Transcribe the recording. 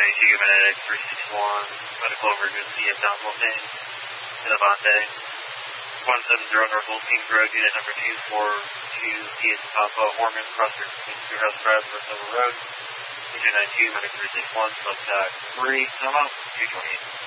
Medic 361, medical emergency abdominal pain in Avante. 170 North Kings Road, unit number 242, P.S. Papa, Horman, Crossroads, New House Drive, North Road. Agent 92, Medic 361, contact 3, 228.